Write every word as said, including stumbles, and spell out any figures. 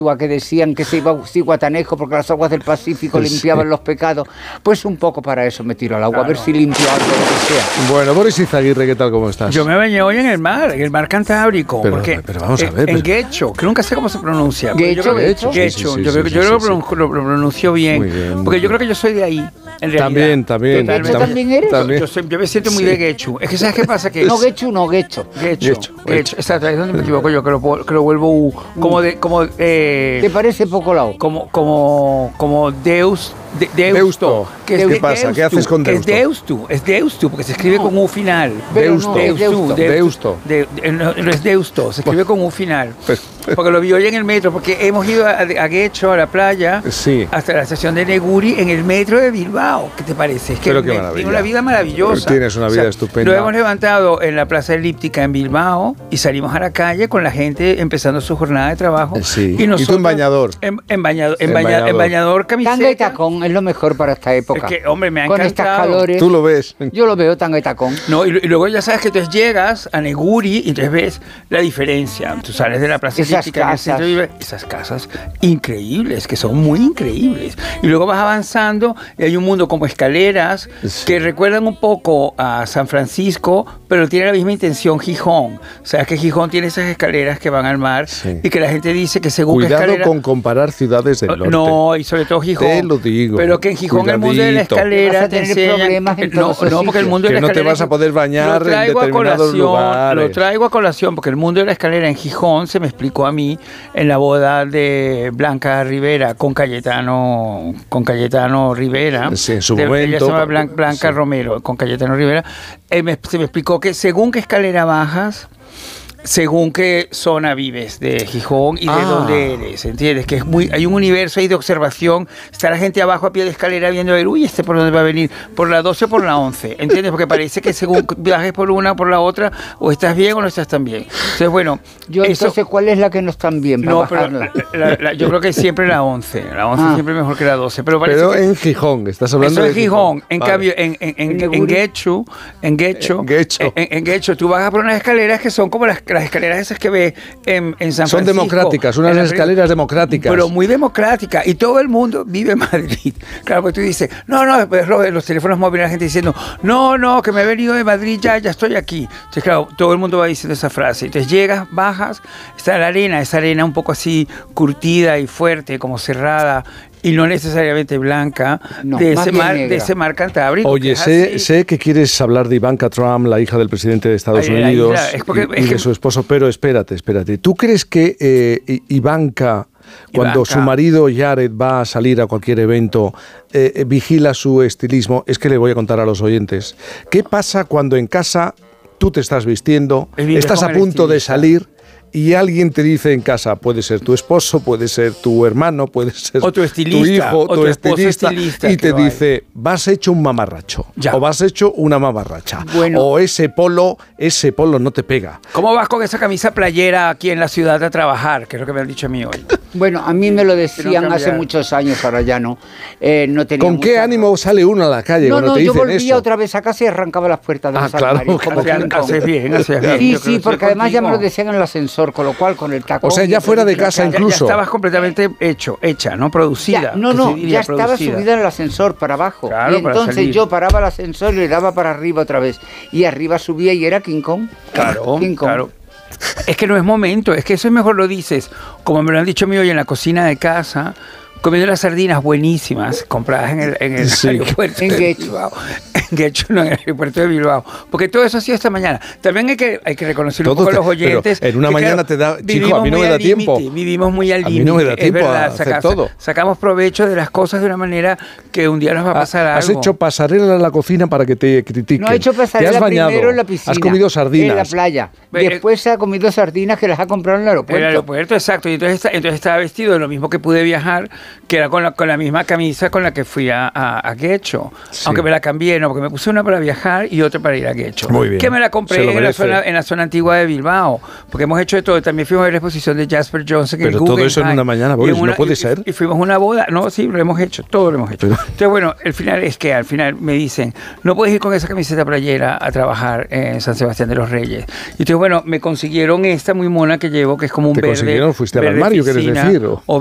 que decían que se iba a Zihuatanejo porque las aguas del Pacífico limpiaban sí. los pecados, pues un poco para eso me tiro al agua, claro. a ver si limpio algo, lo que sea. Bueno, Boris Izaguirre, ¿qué tal, cómo estás? Yo me bañé hoy en el mar, en el mar Cantábrico, pero, porque pero vamos a ver, en, en pero... Guecho, que nunca sé cómo se pronuncia. Guecho, Guecho, Guecho, yo creo que yo lo pronuncio bien, bien, porque yo creo que yo soy de ahí, en realidad. También, también. ¿De Guecho también eres? También. Yo, soy, yo me siento muy sí. de Guecho. Es que ¿sabes qué pasa? Que no Guecho, no Guecho. Guecho, Guecho, Guecho. Exacto, es donde me equivoco yo, que lo, que lo vuelvo U, como de, como eh, ¿te parece poco lao? Como, como, como Deus, de, Deusto. Deusto. Que ¿Qué es de, pasa? Deustu, ¿Qué haces con Deusto? Es Deusto, es Deusto, porque se escribe no. con U final. Deusto. No, Deusto. Deusto. Deusto. De, de, no, no es Deusto, se escribe con U final. Pero, pero, porque lo vi hoy en el metro, porque hemos ido a, a Guecho, a la playa, sí. hasta la estación de Neguri, en el metro de Bilbao. ¿Qué te parece? Es que pero qué me, maravilla. Tengo una vida maravillosa. Pero tienes una vida o sea, estupenda. Lo hemos levantado en la Plaza Elíptica en Bilbao y salimos a la calle con la gente empezando su jornada de trabajo. Sí. Y, nosotros, ¿Y tú en bañador? En, en bañador, en, en baña, bañador, en bañador camiseta. Tanga y tacón es lo mejor para esta época. Es que, hombre, me ha con encantado. estas calores. Tú lo ves. Yo lo veo tanga y tacón. No, y, y luego ya sabes que entonces llegas a Neguri y entonces ves la diferencia. Tú sales de la Plaza Esas Elíptica, casas. En el centro, esas casas increíbles, que son muy increíbles. Y luego vas avanzando y hay un mundo como escaleras sí. que recuerdan un poco a San Francisco, pero tiene la misma intención Gijón. O sea, que Gijón tiene esas escaleras que van al mar sí. y que la gente dice que según Cuidado escalera... con comparar ciudades del norte. No, y sobre todo Gijón. Te lo digo. Pero que en Gijón Cuidadito. El mundo de la escalera te enseña... problemas en no, no, porque el mundo de que la escalera... no te vas a poder bañar en determinados colación, lugares. Lo traigo a colación porque el mundo de la escalera en Gijón se me explicó a mí en la boda de Blanca Rivera con Cayetano, con Cayetano Rivera. Sí, en su de, momento. Ella se llama Blanca, Blanca sí. Romero, con Cayetano Rivera. Eh, me, se me explicó que según qué escalera bajas, según qué zona vives de Gijón y de ah. dónde eres, ¿entiendes? Que es muy, hay un universo ahí de observación, está la gente abajo a pie de escalera viendo, a ver, uy, ¿este por dónde va a venir? ¿Por la doce o por la once? ¿Entiendes? Porque parece que según viajes por una o por la otra, o estás bien o no estás tan bien. Entonces, bueno... Yo eso, entonces, ¿cuál es la que no están bien para no, pero bajarla? la, la, la, yo creo que siempre la once, la once ah. siempre mejor que la doce. Pero, pero que, en Gijón, estás hablando eso de en Gijón. Gijón. En vale. cambio, en, en, en, en, en Guecho, en Guecho, en Guecho. En, en Guecho, tú vas a por unas escaleras que son como las, las escaleras esas que ve en, en San Francisco. Son democráticas, unas la, escaleras democráticas. Pero muy democráticas. Y todo el mundo vive en Madrid. Claro, porque tú dices, no, no, pues los, los teléfonos móviles, la gente diciendo, no, no, que me he venido de Madrid, ya, ya estoy aquí. Entonces, claro, todo el mundo va diciendo esa frase. Entonces llegas, bajas, está la arena, esa arena un poco así curtida y fuerte, como cerrada, y no necesariamente blanca, no, de, ese mar, de ese mar Cantábrico. Oye, sé, sé que quieres hablar de Ivanka Trump, la hija del presidente de Estados Ay, Unidos, isla, es porque, y, y de su esposo, pero espérate, espérate. ¿Tú crees que eh, Ivanka, cuando Ivanka. su marido Jared va a salir a cualquier evento, eh, vigila su estilismo? Es que le voy a contar a los oyentes. ¿Qué pasa cuando en casa tú te estás vistiendo, estás a punto de salir y alguien te dice en casa, puede ser tu esposo, puede ser tu hermano, puede ser o tu, estilista, tu hijo, o tu, tu estilista, estilista, y te dice, vas hecho un mamarracho, ya. o vas hecho una mamarracha, bueno. o ese polo, ese polo no te pega. ¿Cómo vas con esa camisa playera aquí en la ciudad a trabajar? Que es lo que me han dicho a mí hoy. Bueno, a mí me lo decían no hace muchos años, ahora ya no. Eh, no tenía ¿Con qué ánimo sale uno a la calle no, cuando no, te dicen eso? No, yo volvía otra vez a casa y arrancaba las puertas de ah, los claro, armarios. claro. Haces bien, haces bien. Sí, sí, porque además ya me lo decían en el ascensor, con lo cual con el tacón... O sea, ya fuera de casa incluso. Ya, ya estabas completamente hecho, hecha, ¿no? Producida. Ya, no, no, ya estaba producida. subida en el ascensor para abajo. Claro, y entonces para yo paraba el ascensor y le daba para arriba otra vez. Y arriba subía y era King Kong. Claro, King Kong. claro. Es que no es momento, es que eso es mejor lo dices, como me lo han dicho a mí hoy en la cocina de casa, comiendo las sardinas buenísimas compradas en el, en el sí. aeropuerto en de Guecho. Bilbao. En Guecho, no, en el aeropuerto de Bilbao. Porque todo eso ha sido esta mañana. También hay que, hay que reconocer todo un poco a los oyentes. En una que, mañana claro, te da... Chico, a mí no me da tiempo. Vivimos muy al límite. A mí no me da tiempo es verdad, a hacer saca, todo. Sacamos provecho de las cosas de una manera que un día nos va a pasar ¿Has algo. Has hecho pasarela en la cocina para que te critiquen? No he hecho pasarela primero en la piscina. Has comido sardinas. En la playa. Después se ha comido sardinas que las ha comprado en el aeropuerto. En el aeropuerto, exacto. Y entonces, entonces estaba vestido de lo mismo que pude viajar que era con la, con la misma camisa con la que fui a, a, a Guecho. Sí. Aunque me la cambié, no, porque me puse una para viajar y otra para ir a Guecho. Muy bien. Que me la compré en la, zona, en la zona antigua de Bilbao, porque hemos hecho de todo. También fuimos a ver la exposición de Jasper Johnson en Pero el todo eso en una mañana, Boris, una, no puede y, ser. Y fuimos a una boda. No, sí, lo hemos hecho, todo lo hemos hecho. Pero... Entonces, bueno, el final es que al final me dicen, no puedes ir con esa camiseta playera a trabajar en San Sebastián de los Reyes. Y entonces, bueno, me consiguieron esta muy mona que llevo, que es como un ¿Te verde. consiguieron? ¿Fuiste al verde armario, quieres piscina, decir? ¿O? O